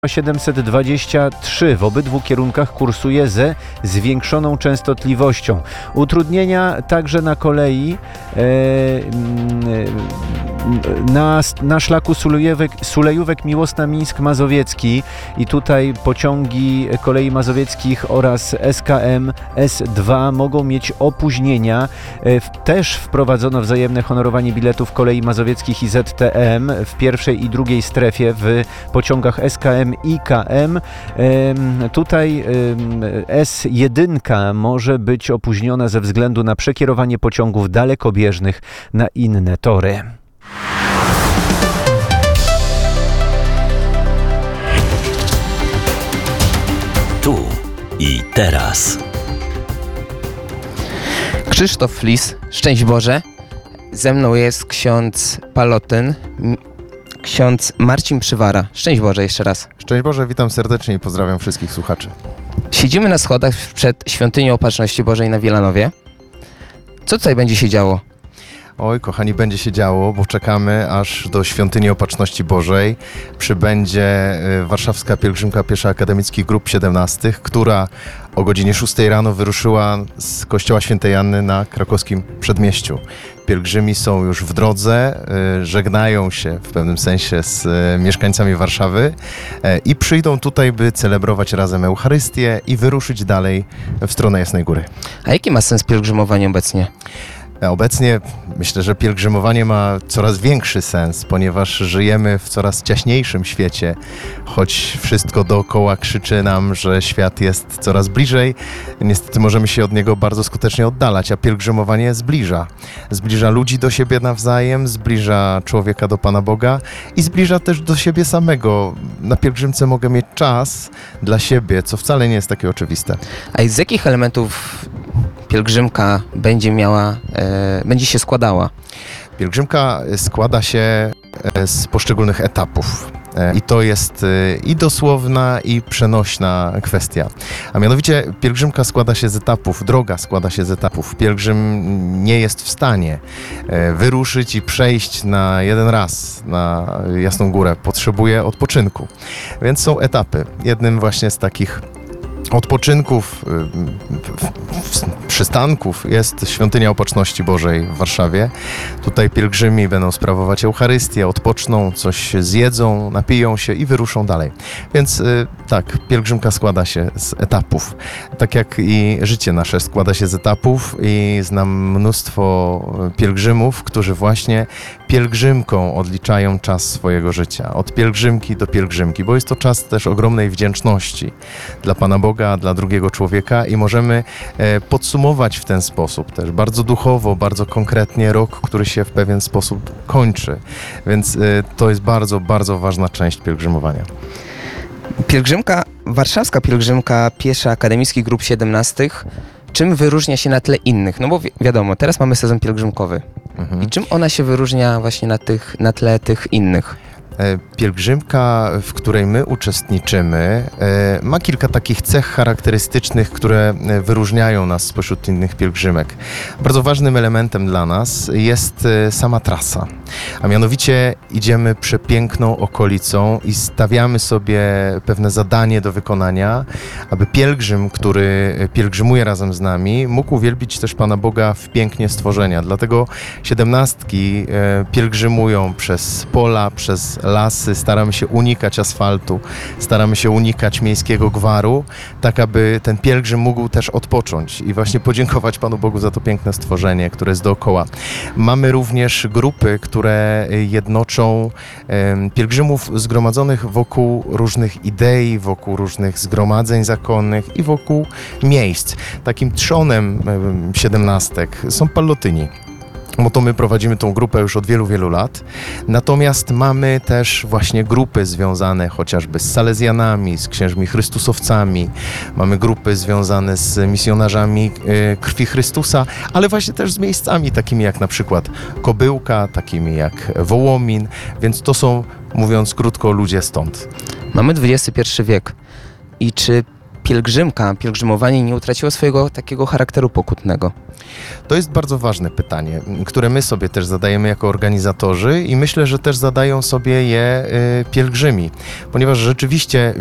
723 w obydwu kierunkach kursuje ze zwiększoną częstotliwością. Utrudnienia także na kolei na szlaku Sulejówek-Miłosna-Mińsk Mazowiecki i tutaj pociągi kolei mazowieckich oraz SKM S2 mogą mieć opóźnienia. Też wprowadzono wzajemne honorowanie biletów kolei mazowieckich i ZTM w pierwszej i drugiej strefie w pociągach SKM i KM. Tutaj S1 może być opóźniona ze względu na przekierowanie pociągów dalekobieżnych na inne tory. Tu i teraz. Krzysztof Flis, szczęść Boże. Ze mną jest ksiądz Palotyn, ksiądz Marcin Przywara. Szczęść Boże jeszcze raz. Szczęść Boże, witam serdecznie i pozdrawiam wszystkich słuchaczy. Siedzimy na schodach przed Świątynią Opatrzności Bożej na Wielanowie. Co tutaj będzie się działo? Oj, kochani, będzie się działo, bo czekamy, aż do Świątyni Opatrzności Bożej przybędzie warszawska pielgrzymka piesza Akademickich Grup 17, która o godzinie 6 rano wyruszyła z kościoła Świętej Anny na krakowskim Przedmieściu. Pielgrzymi są już w drodze, żegnają się w pewnym sensie z mieszkańcami Warszawy i przyjdą tutaj, by celebrować razem Eucharystię i wyruszyć dalej w stronę Jasnej Góry. A jaki ma sens pielgrzymowanie obecnie? Obecnie myślę, że pielgrzymowanie ma coraz większy sens, ponieważ żyjemy w coraz ciaśniejszym świecie. Choć wszystko dookoła krzyczy nam, że świat jest coraz bliżej, niestety możemy się od niego bardzo skutecznie oddalać, a pielgrzymowanie zbliża. Zbliża ludzi do siebie nawzajem, zbliża człowieka do Pana Boga i zbliża też do siebie samego. Na pielgrzymce mogę mieć czas dla siebie, co wcale nie jest takie oczywiste. A z jakich elementów pielgrzymka będzie się składała? Pielgrzymka składa się z poszczególnych etapów. I to jest i dosłowna, i przenośna kwestia. A mianowicie pielgrzymka składa się z etapów, droga składa się z etapów. Pielgrzym nie jest w stanie wyruszyć i przejść na jeden raz na Jasną Górę. Potrzebuje odpoczynku. Więc są etapy. Jednym właśnie z takich odpoczynków, przystanków jest Świątynia Opatrzności Bożej w Warszawie. Tutaj pielgrzymi będą sprawować Eucharystię, odpoczną, coś zjedzą, napiją się i wyruszą dalej. Więc tak, pielgrzymka składa się z etapów. Tak jak i życie nasze składa się z etapów i znam mnóstwo pielgrzymów, którzy właśnie pielgrzymką odliczają czas swojego życia. Od pielgrzymki do pielgrzymki, bo jest to czas też ogromnej wdzięczności dla Pana Boga, dla drugiego człowieka i możemy podsumować w ten sposób też bardzo duchowo, bardzo konkretnie rok, który się w pewien sposób kończy. Więc to jest bardzo, bardzo ważna część pielgrzymowania. Warszawska pielgrzymka piesza Akademickich Grup 17, czym wyróżnia się na tle innych? No bo wiadomo, teraz mamy sezon pielgrzymkowy. I czym ona się wyróżnia właśnie na tle tych innych? Pielgrzymka, w której my uczestniczymy, ma kilka takich cech charakterystycznych, które wyróżniają nas spośród innych pielgrzymek. Bardzo ważnym elementem dla nas jest sama trasa, a mianowicie idziemy przepiękną okolicą i stawiamy sobie pewne zadanie do wykonania, aby pielgrzym, który pielgrzymuje razem z nami, mógł uwielbić też Pana Boga w pięknie stworzenia. Dlatego 17 pielgrzymują przez pola, przez lasy, staramy się unikać asfaltu, staramy się unikać miejskiego gwaru, tak aby ten pielgrzym mógł też odpocząć i właśnie podziękować Panu Bogu za to piękne stworzenie, które jest dookoła. Mamy również grupy, które jednoczą pielgrzymów zgromadzonych wokół różnych idei, wokół różnych zgromadzeń zakonnych i wokół miejsc. Takim trzonem 17 są Pallotyni. Bo to my prowadzimy tą grupę już od wielu, wielu lat. Natomiast mamy też właśnie grupy związane chociażby z Salezjanami, z księżmi Chrystusowcami. Mamy grupy związane z misjonarzami Krwi Chrystusa, ale właśnie też z miejscami takimi jak na przykład Kobyłka, takimi jak Wołomin. Więc to są, mówiąc krótko, ludzie stąd. Mamy XXI wiek. I czy pielgrzymka, pielgrzymowanie nie utraciło swojego takiego charakteru pokutnego? To jest bardzo ważne pytanie, które my sobie też zadajemy jako organizatorzy i myślę, że też zadają sobie je pielgrzymi, ponieważ rzeczywiście